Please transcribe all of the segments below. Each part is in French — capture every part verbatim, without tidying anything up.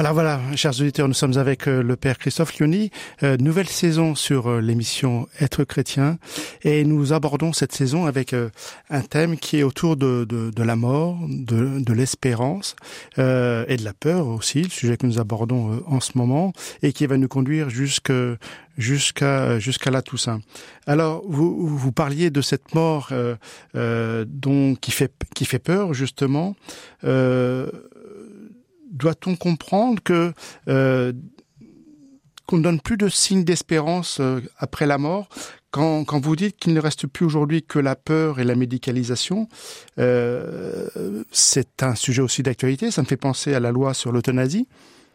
Alors voilà, chers auditeurs, nous sommes avec euh, le Père Christophe Lioni, euh, nouvelle saison sur euh, l'émission Être chrétien, et nous abordons cette saison avec euh, un thème qui est autour de, de, de la mort, de, de l'espérance euh, et de la peur aussi, le sujet que nous abordons euh, en ce moment, et qui va nous conduire jusque, jusqu'à jusqu'à la Toussaint. Alors, vous, vous parliez de cette mort euh, euh, dont, qui, fait, qui fait peur, justement. Euh, Doit-on comprendre que euh, qu'on ne donne plus de signes d'espérance euh, après la mort quand, quand vous dites qu'il ne reste plus aujourd'hui que la peur et la médicalisation? euh, C'est un sujet aussi d'actualité. Ça me fait penser à la loi sur l'euthanasie.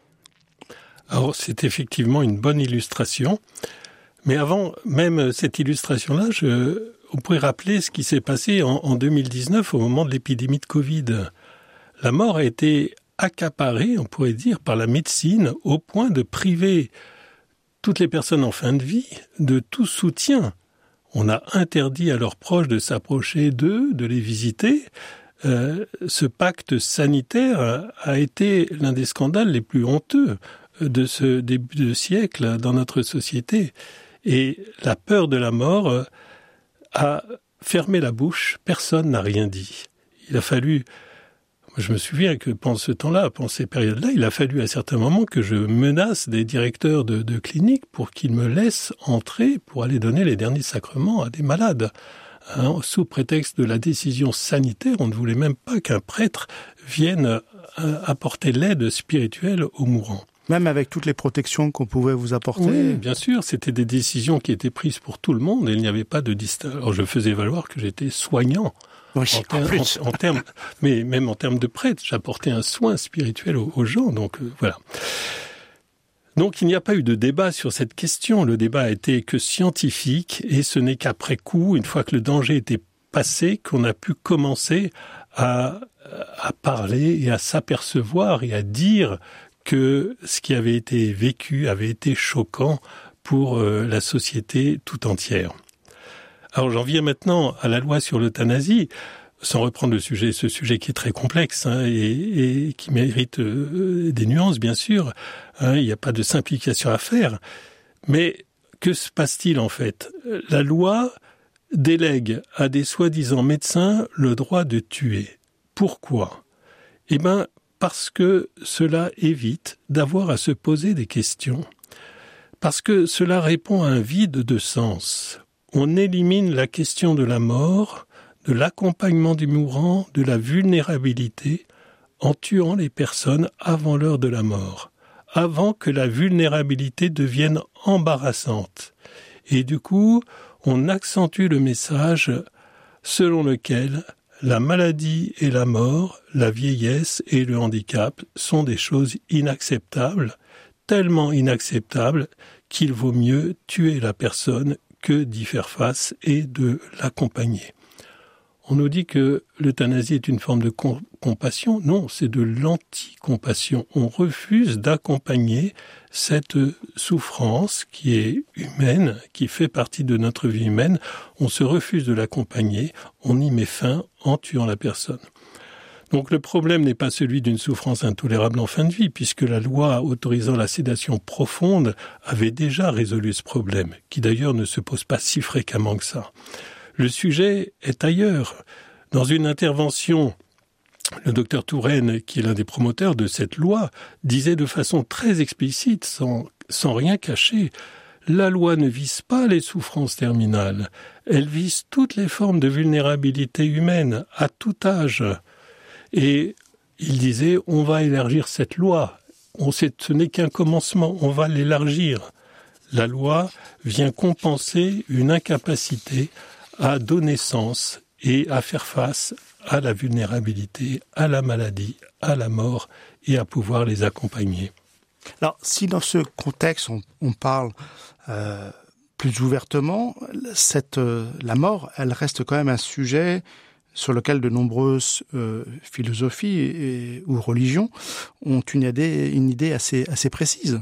Alors, c'est effectivement une bonne illustration. Mais avant même cette illustration-là, je, on pourrait rappeler ce qui s'est passé en, en deux mille dix-neuf au moment de l'épidémie de Covid. La mort a été accaparé, on pourrait dire, par la médecine au point de priver toutes les personnes en fin de vie de tout soutien. On a interdit à leurs proches de s'approcher d'eux, de les visiter. Euh, ce pacte sanitaire a été l'un des scandales les plus honteux de ce début de siècle dans notre société. Et la peur de la mort a fermé la bouche, personne n'a rien dit. Il a fallu... Je me souviens que pendant ce temps-là, pendant ces périodes-là, il a fallu à certains moments que je menace des directeurs de, de cliniques pour qu'ils me laissent entrer pour aller donner les derniers sacrements à des malades. Hein, sous prétexte de la décision sanitaire, on ne voulait même pas qu'un prêtre vienne apporter l'aide spirituelle aux mourants. Même avec toutes les protections qu'on pouvait vous apporter. Oui, bien sûr, c'était des décisions qui étaient prises pour tout le monde et il n'y avait pas de distinction. Alors je faisais valoir que j'étais soignant. Oui, en, ter- en plus. en, en termes, mais même en termes de prêtre, j'apportais un soin spirituel aux, aux gens. Donc euh, voilà. Donc il n'y a pas eu de débat sur cette question. Le débat a été que scientifique et ce n'est qu'après coup, une fois que le danger était passé, qu'on a pu commencer à, à parler et à s'apercevoir et à dire que ce qui avait été vécu avait été choquant pour euh, la société tout entière. Alors j'en viens maintenant à la loi sur l'euthanasie, sans reprendre le sujet, ce sujet qui est très complexe hein, et, et qui mérite euh, des nuances bien sûr. Hein, il n'y a pas de simplification à faire. Mais que se passe-t-il en fait? La loi délègue à des soi-disant médecins le droit de tuer. Pourquoi? Eh bien, parce que cela évite d'avoir à se poser des questions. Parce que cela répond à un vide de sens. On élimine la question de la mort, de l'accompagnement du mourant, de la vulnérabilité, en tuant les personnes avant l'heure de la mort, avant que la vulnérabilité devienne embarrassante. Et du coup, on accentue le message selon lequel la maladie et la mort, la vieillesse et le handicap sont des choses inacceptables, tellement inacceptables qu'il vaut mieux tuer la personne que d'y faire face et de l'accompagner. On nous dit que l'euthanasie est une forme de com- compassion. Non, c'est de l'anti-compassion. On refuse d'accompagner cette souffrance qui est humaine, qui fait partie de notre vie humaine. On se refuse de l'accompagner, on y met fin en tuant la personne. Donc le problème n'est pas celui d'une souffrance intolérable en fin de vie, puisque la loi autorisant la sédation profonde avait déjà résolu ce problème, qui d'ailleurs ne se pose pas si fréquemment que ça. Le sujet est ailleurs. Dans une intervention, le docteur Touraine, qui est l'un des promoteurs de cette loi, disait de façon très explicite, sans, sans rien cacher, la loi ne vise pas les souffrances terminales, elle vise toutes les formes de vulnérabilité humaine, à tout âge. Et il disait, on va élargir cette loi. On sait, ce n'est qu'un commencement, on va l'élargir. La loi vient compenser une incapacité à donner sens et à faire face à la vulnérabilité, à la maladie, à la mort et à pouvoir les accompagner. Alors, si dans ce contexte, on, on parle euh, plus ouvertement, cette, euh, la mort, elle reste quand même un sujet sur lequel de nombreuses euh, philosophies et, ou religions ont une idée, une idée assez, assez précise.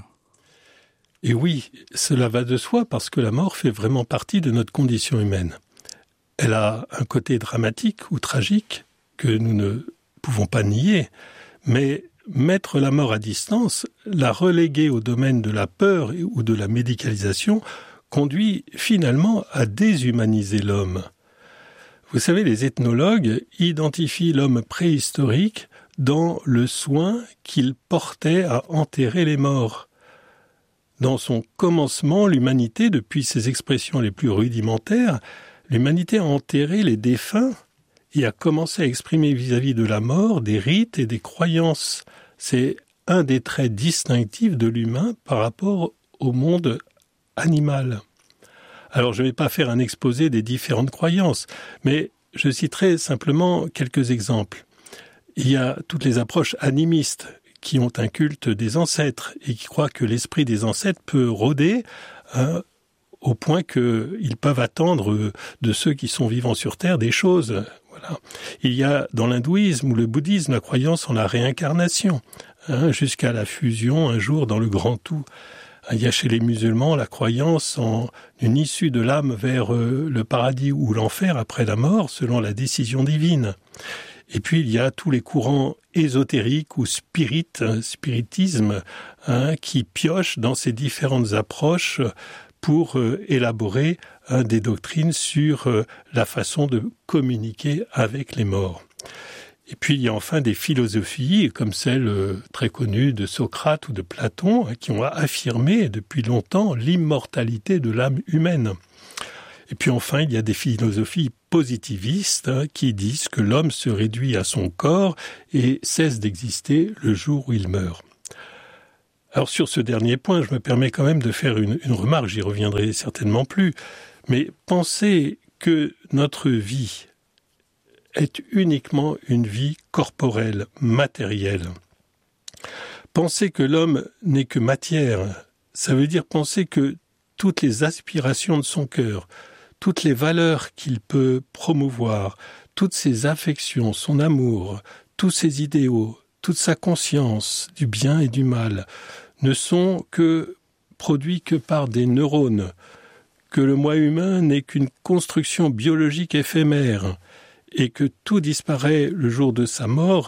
Et oui, cela va de soi parce que la mort fait vraiment partie de notre condition humaine. Elle a un côté dramatique ou tragique que nous ne pouvons pas nier, mais mettre la mort à distance, la reléguer au domaine de la peur ou de la médicalisation, conduit finalement à déshumaniser l'homme. Vous savez, les ethnologues identifient l'homme préhistorique dans le soin qu'il portait à enterrer les morts. Dans son commencement, l'humanité, depuis ses expressions les plus rudimentaires, l'humanité a enterré les défunts et a commencé à exprimer vis-à-vis de la mort des rites et des croyances. C'est un des traits distinctifs de l'humain par rapport au monde animal. Alors, je ne vais pas faire un exposé des différentes croyances, mais je citerai simplement quelques exemples. Il y a toutes les approches animistes qui ont un culte des ancêtres et qui croient que l'esprit des ancêtres peut rôder hein, au point qu'ils peuvent attendre de ceux qui sont vivants sur Terre des choses. Voilà. Il y a dans l'hindouisme ou le bouddhisme la croyance en la réincarnation, hein, jusqu'à la fusion un jour dans le grand tout. Il y a chez les musulmans la croyance en une issue de l'âme vers euh, le paradis ou l'enfer après la mort, selon la décision divine. Et puis il y a tous les courants ésotériques ou spirit, hein, spiritisme, hein, qui piochent dans ces différentes approches pour euh, élaborer hein, des doctrines sur euh, la façon de communiquer avec les morts. Et puis il y a enfin des philosophies comme celle euh, très connue de Socrate ou de Platon hein, qui ont affirmé depuis longtemps l'immortalité de l'âme humaine. Et puis enfin il y a des philosophies positivistes hein, qui disent que l'homme se réduit à son corps et cesse d'exister le jour où il meurt. Alors sur ce dernier point, je me permets quand même de faire une, une remarque, j'y reviendrai certainement plus, mais pensez que notre vie est uniquement une vie corporelle, matérielle. Penser que l'homme n'est que matière, ça veut dire penser que toutes les aspirations de son cœur, toutes les valeurs qu'il peut promouvoir, toutes ses affections, son amour, tous ses idéaux, toute sa conscience du bien et du mal, ne sont que produits que par des neurones, que le moi humain n'est qu'une construction biologique éphémère, et que tout disparaît le jour de sa mort,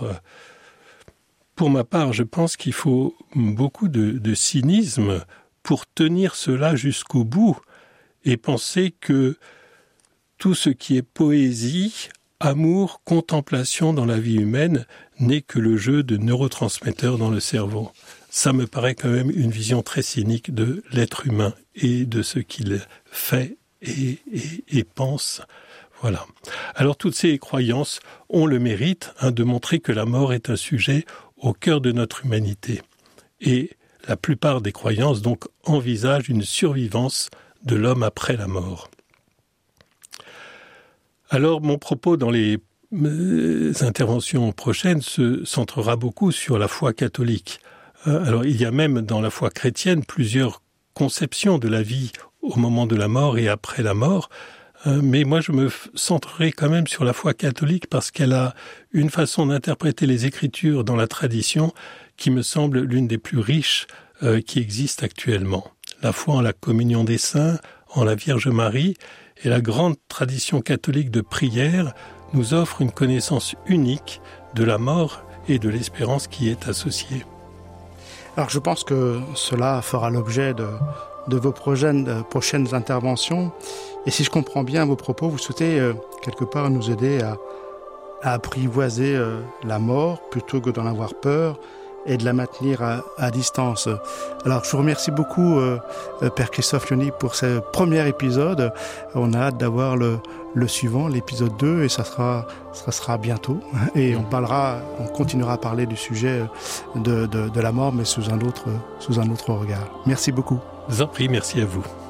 pour ma part, je pense qu'il faut beaucoup de, de cynisme pour tenir cela jusqu'au bout et penser que tout ce qui est poésie, amour, contemplation dans la vie humaine n'est que le jeu de neurotransmetteurs dans le cerveau. Ça me paraît quand même une vision très cynique de l'être humain et de ce qu'il fait et, et, et pense. Voilà. Alors toutes ces croyances ont le mérite hein, de montrer que la mort est un sujet au cœur de notre humanité. Et la plupart des croyances donc envisagent une survivance de l'homme après la mort. Alors mon propos dans les euh, interventions prochaines se centrera beaucoup sur la foi catholique. Euh, alors il y a même dans la foi chrétienne plusieurs conceptions de la vie au moment de la mort et après la mort. Mais moi, je me centrerai quand même sur la foi catholique parce qu'elle a une façon d'interpréter les Écritures dans la tradition qui me semble l'une des plus riches euh, qui existent actuellement. La foi en la communion des saints, en la Vierge Marie et la grande tradition catholique de prière nous offre une connaissance unique de la mort et de l'espérance qui est associée. Alors je pense que cela fera l'objet de, de vos prochaines, de prochaines interventions. Et si je comprends bien vos propos, vous souhaitez euh, quelque part nous aider à, à apprivoiser euh, la mort plutôt que d'en avoir peur et de la maintenir à, à distance. Alors je vous remercie beaucoup euh, Père Christophe Liony pour ce premier épisode. On a hâte d'avoir le, le suivant, l'épisode deux, et ça sera, ça sera bientôt. Et on parlera, on continuera à parler du sujet de, de, de la mort, mais sous un autre, sous un autre regard. Merci beaucoup. Je vous en prie, merci à vous.